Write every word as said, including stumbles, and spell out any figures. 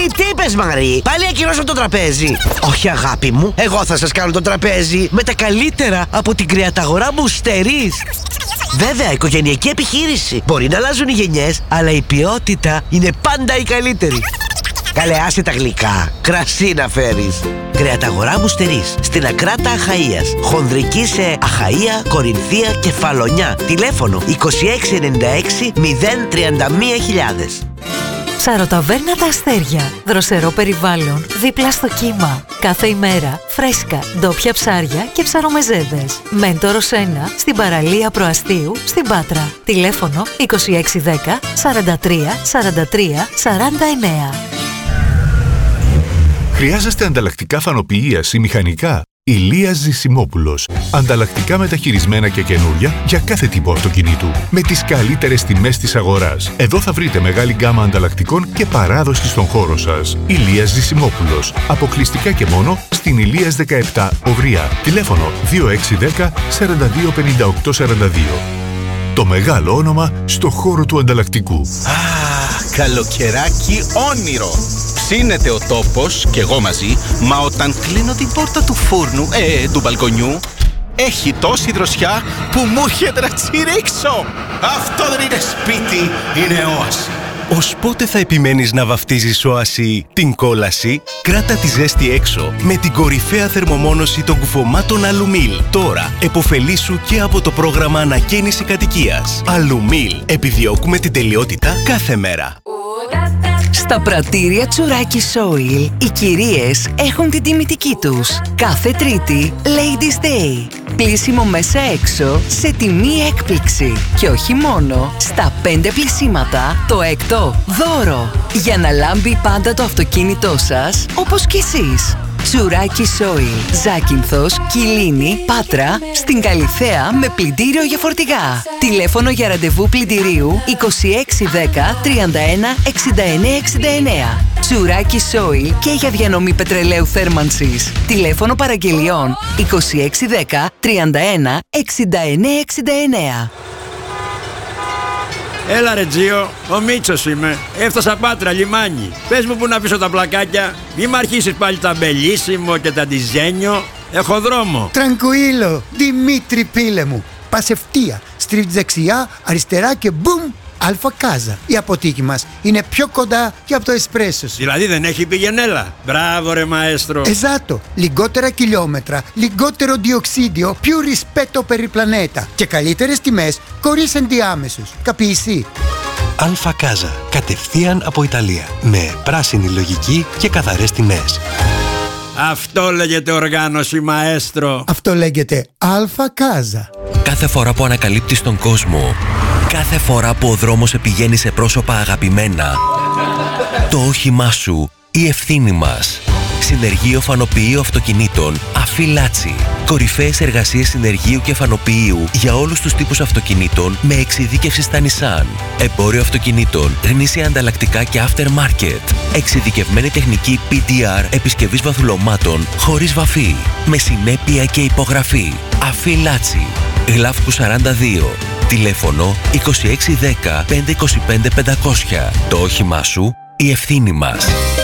τι είπες, Μαρή? Πάλι ακυρώσω το τραπέζι? Όχι, αγάπη μου, εγώ θα σας κάνω το τραπέζι με τα καλύτερα από την κρεαταγορά Μπουστερής. Βέβαια, οικογενειακή επιχείρηση. Μπορεί να αλλάζουν οι γενιές, αλλά η ποιότητα είναι πάντα η καλύτερη. Καλέ, άσε τα γλυκά. Κρασί να φέρεις. Κρεαταγορά Μπουστερής, στην Ακράτα Αχαΐας. Χονδρική σε Αχαΐα, Κορινθία και Φαλονιά. Τηλέφωνο είκοσι έξι ενενήντα έξι μηδέν τριάντα μία χιλιάδες. Ψαροταβέρνα Τα Αστέρια. Δροσερό περιβάλλον, δίπλα στο κύμα. Κάθε ημέρα φρέσκα, ντόπια ψάρια και ψαρομεζέδες. Μέντορος ένα, στην παραλία Προαστίου, στην Πάτρα. Τηλέφωνο είκοσι έξι δέκα σαράντα τρία σαράντα τρία σαράντα εννέα. Χρειάζεστε ανταλλακτικά φανοποιίας ή μηχανικά? Ηλίας Ζησιμόπουλος. Ανταλλακτικά μεταχειρισμένα και καινούρια για κάθε τύπο αυτοκινήτου. Με τις καλύτερες τιμές της αγοράς. Εδώ θα βρείτε μεγάλη γκάμα ανταλλακτικών και παράδοση στον χώρο σας. Ηλίας Ζησιμόπουλος. Αποκλειστικά και μόνο στην Ηλίας δεκαεπτά Οβριά. Τηλέφωνο δύο έξι ένα μηδέν σαράντα δύο πενήντα οκτώ σαράντα δύο. Το μεγάλο όνομα στο χώρο του ανταλλακτικού. Α, καλοκαιράκι όνειρο. Ψήνεται ο τόπος και εγώ μαζί, μα όταν κλείνω την πόρτα του φούρνου, ε, του μπαλκονιού, έχει τόση δροσιά που μου έρχεται να τσιρίξω. Αυτό δεν είναι σπίτι, είναι όαση. Ως πότε θα επιμένεις να βαφτίζεις όαση την κόλαση? Κράτα τη ζέστη έξω με την κορυφαία θερμομόνωση των κουφωμάτων Αλουμίλ. Τώρα εποφελήσου και από το πρόγραμμα ανακαίνιση κατοικίας. Αλουμίλ. Επιδιώκουμε την τελειότητα κάθε μέρα. Στα πρατήρια Τσουράκι Soil, οι κυρίες έχουν την τιμητική τους. Κάθε Τρίτη, Ladies Day. Πλύσιμο μέσα έξω σε τιμή έκπληξη. Και όχι μόνο, στα πέντε πλυσίματα, το έκτο δώρο. Για να λάμπει πάντα το αυτοκίνητό σας, όπως κι εσείς. Τσουράκι Soil, Ζάκυνθος, Κιλίνη, Πάτρα, στην Καλιθέα με πλυντήριο για φορτηγά. Τηλέφωνο για ραντεβού πλυντηρίου είκοσι έξι δέκα τριάντα ένα εξήντα εννέα εξήντα εννέα. Τσουράκι Soil και για διανομή πετρελαίου θέρμανσης. Τηλέφωνο παραγγελιών είκοσι έξι δέκα τριάντα ένα εξήντα εννέα εξήντα εννέα. Έλα ρε Τζίο, ο Μίτσος είμαι. Έφτασα Πάτρα, λιμάνι. Πες μου που να πίσω τα πλακάκια. Μη μ' αρχίσεις πάλι τα μπελίσιμο και τα διζένιο. Έχω δρόμο. Τρανκουίλο, Δημήτρη πίλε μου. Πας ευθεία, στρίβεις δεξιά, αριστερά και μπουμ, Αλφα Κάζα. Η αποθήκη μας είναι πιο κοντά και από το εσπρέσο σου. Δηλαδή δεν έχει πηγενέλα. Μπράβο ρε μαέστρο. Εζάτο, λιγότερα χιλιόμετρα, λιγότερο διοξίδιο, più rispetto per il pianeta. Και καλύτερες τιμές, χωρίς ενδιάμεσους. Καπιεισί. Αλφα Κάζα. Κατευθείαν από Ιταλία. Με πράσινη λογική και καθαρές τιμές. Αυτό λέγεται οργάνωση μαέστρο. Αυτό λέγεται Αλφα Κάζα. Κάθε φορά που ανακαλύπτεις τον κόσμο, κάθε φορά που ο δρόμος σε πηγαίνει σε πρόσωπα αγαπημένα, το όχημά σου, η ευθύνη μας. Συνεργείο Φανοποιείου Αυτοκινήτων Αφιλάτσι. Κορυφαίες εργασίες συνεργείου και φανοποιείου για όλους τους τύπους αυτοκινήτων με εξειδίκευση στα Nissan. Εμπόριο αυτοκινήτων, γνήσια ανταλλακτικά και aftermarket. Εξειδικευμένη τεχνική πι ντι αρ επισκευής βαθουλωμάτων χωρίς βαφή. Με συνέπεια και υπογραφή. Αφιλάτσι. Γλαύκου σαράντα δύο. Τηλέφωνο είκοσι έξι δέκα πεντακόσια είκοσι πέντε πεντακόσια. Το όχημά σου, η ευθύνη μας.